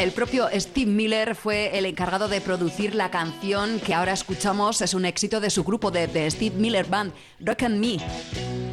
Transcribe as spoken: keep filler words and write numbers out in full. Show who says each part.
Speaker 1: El propio Steve Miller fue el encargado de producir la canción que ahora escuchamos. Es un éxito de su grupo, de, de Steve Miller Band, Rock and Me.